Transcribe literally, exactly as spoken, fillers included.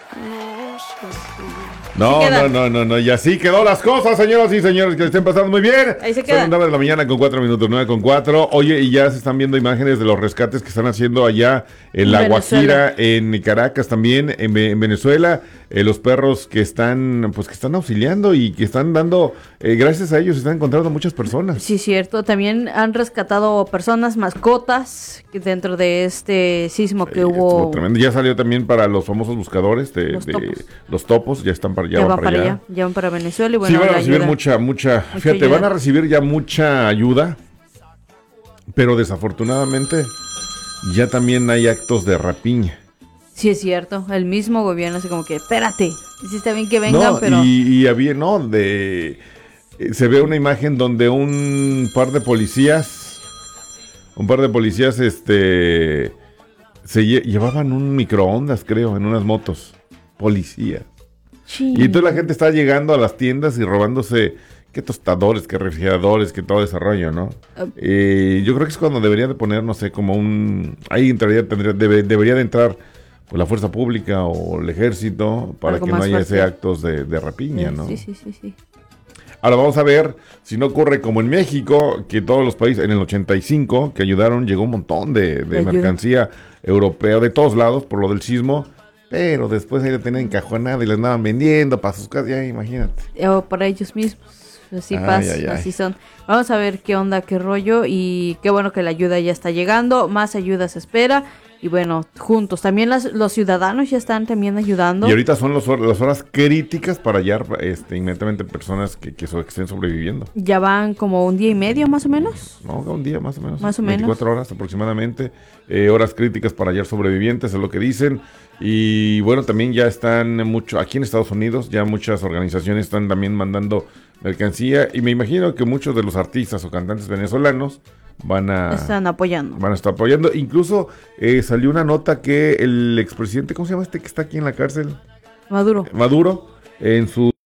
No, no, no, no, no, y así quedó las cosas, señoras y señores, que le estén pasando muy bien. Ahí se queda. Son nueve de la mañana con cuatro minutos, nueve con cuatro. Oye, y ya se están viendo imágenes de los rescates que están haciendo allá en La Guajira, en Caracas también, en, en Venezuela. Eh, los perros que están, pues que están auxiliando y que están dando, eh, gracias a ellos se están encontrando muchas personas. Sí, cierto. También han rescatado personas, mascotas, dentro de este sismo que Eh, hubo. Tremendo. Ya salió también para los famosos buscadores de Los de- topos. los topos, ya están para, ya Ya van van para allá. Ya van para Venezuela y bueno, sí, van a la recibir ayuda. mucha, mucha, Mucha fíjate, ayuda. van a recibir ya mucha ayuda, pero desafortunadamente ya también hay actos de rapiña. Sí, es cierto. El mismo gobierno así como que, espérate, sí está bien que vengan, No, pero... y, y había, no, de, eh, se ve una imagen donde un par de policías, un par de policías, este, se lle- llevaban un microondas, creo, en unas motos, policías. Sí. Y entonces la gente está llegando a las tiendas y robándose qué tostadores, qué refrigeradores, qué todo ese rollo, ¿no? Uh, Eh, yo creo que es cuando debería de poner, no sé, como un... Ahí entraría, tendría, debe- debería de entrar pues, la fuerza pública o el ejército para Algo que no más haya fuerte. ese actos de, de rapiña, ¿no? Sí, sí, sí, sí. Ahora vamos a ver si no ocurre como en México, que todos los países, en el ochenta y cinco, que ayudaron, llegó un montón de, de De ayuda. mercancía europea de todos lados por lo del sismo, pero después ahí la tenían encajonada y la andaban vendiendo para sus casas, ya imagínate. O para ellos mismos. Así Ay, pasa, ay, ay. así son. Vamos a ver qué onda, qué rollo y qué bueno que la ayuda ya está llegando. Más ayuda se espera y bueno, juntos. También las, los ciudadanos ya están también ayudando. Y ahorita son los hor- las horas críticas para hallar este, inmediatamente personas que, que, so- que estén sobreviviendo. Ya van como un día y medio más o menos. No, un día más o menos. Más o menos. veinticuatro horas aproximadamente. Eh, horas críticas para hallar sobrevivientes, es lo que dicen. Y bueno, también ya están mucho, aquí en Estados Unidos, ya muchas organizaciones están también mandando mercancía. Y me imagino que muchos de los artistas o cantantes venezolanos van a... Están apoyando. Van a estar apoyando. Incluso eh, salió una nota que el expresidente, ¿cómo se llama este que está aquí en la cárcel? Maduro. Maduro, en su